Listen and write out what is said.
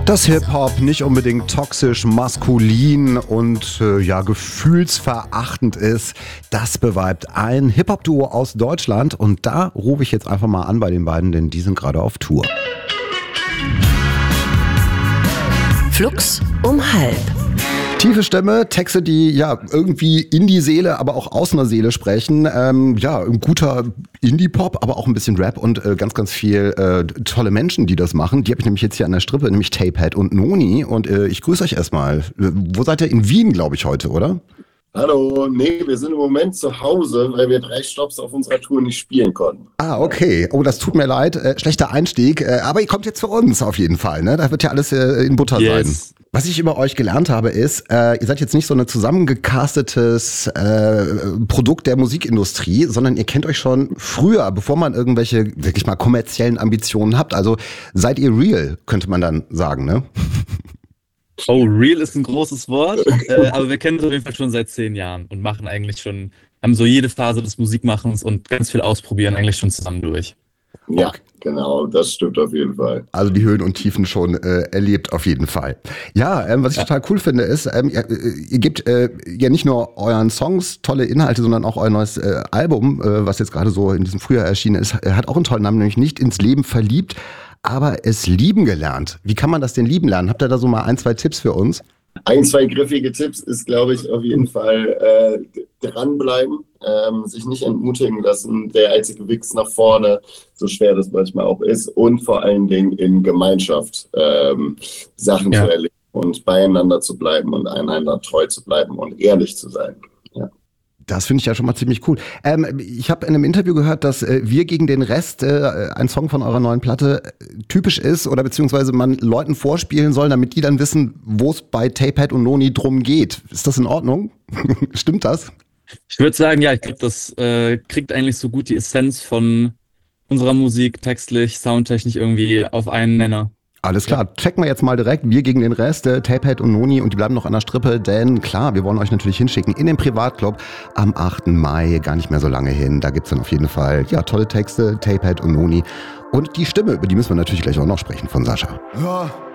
Das Hip-Hop nicht unbedingt toxisch, maskulin und gefühlsverachtend ist, das beweibt ein Hip-Hop-Duo aus Deutschland. Und da rufe ich jetzt einfach mal an bei den beiden, denn die sind gerade auf Tour. Flux um halb. Tiefe Stimme, Texte, die irgendwie in die Seele, aber auch aus einer Seele sprechen. Ein guter Indie-Pop, aber auch ein bisschen Rap und ganz, ganz viel tolle Menschen, die das machen. Die habe ich nämlich jetzt hier an der Strippe, nämlich Tapehead und Noni. Und ich grüße euch erstmal. Wo seid ihr? In Wien, glaube ich, heute, oder? Hallo, nee, wir sind im Moment zu Hause, weil wir 3 Stopps auf unserer Tour nicht spielen konnten. Ah, okay. Oh, das tut mir leid. Schlechter Einstieg. Aber ihr kommt jetzt zu uns auf jeden Fall, ne? Da wird ja alles in Butter sein. Was ich über euch gelernt habe, ist, ihr seid jetzt nicht so ein zusammengecastetes Produkt der Musikindustrie, sondern ihr kennt euch schon früher, bevor man irgendwelche wirklich mal kommerziellen Ambitionen habt. Also seid ihr real, könnte man dann sagen, ne? Oh, real ist ein großes Wort, aber wir kennen uns auf jeden Fall schon seit 10 Jahren und machen eigentlich schon, haben so jede Phase des Musikmachens und ganz viel ausprobieren eigentlich schon zusammen durch. Ja, genau, das stimmt auf jeden Fall. Also die Höhen und Tiefen schon erlebt auf jeden Fall. Ja, was ich total cool finde ist, ihr gebt ja nicht nur euren Songs tolle Inhalte, sondern auch euer neues Album, was jetzt gerade so in diesem Frühjahr erschienen ist, hat auch einen tollen Namen, nämlich Nicht ins Leben verliebt, aber es lieben gelernt. Wie kann man das denn lieben lernen? Habt ihr da so mal 1, 2 Tipps für uns? 1, 2 griffige Tipps ist, glaube ich, auf jeden Fall dranbleiben, sich nicht entmutigen lassen, der einzige Weg nach vorne, so schwer das manchmal auch ist, und vor allen Dingen in Gemeinschaft Sachen zu erleben und beieinander zu bleiben und einander treu zu bleiben und ehrlich zu sein. Ja. Das finde ich ja schon mal ziemlich cool. Ich habe in einem Interview gehört, dass Wir gegen den Rest, ein Song von eurer neuen Platte, typisch ist oder beziehungsweise man Leuten vorspielen soll, damit die dann wissen, wo es bei Tapehead und Noni drum geht. Ist das in Ordnung? Stimmt das? Ich würde sagen, ja, ich glaube, das kriegt eigentlich so gut die Essenz von unserer Musik, textlich, soundtechnisch irgendwie auf einen Nenner. Alles klar, checken wir jetzt mal direkt. Wir gegen den Rest, Tapehead und Noni, und die bleiben noch an der Strippe, denn klar, wir wollen euch natürlich hinschicken in den Privatclub am 8. Mai, gar nicht mehr so lange hin. Da gibt's dann auf jeden Fall tolle Texte, Tapehead und Noni und die Stimme, über die müssen wir natürlich gleich auch noch sprechen von Sascha. Ja.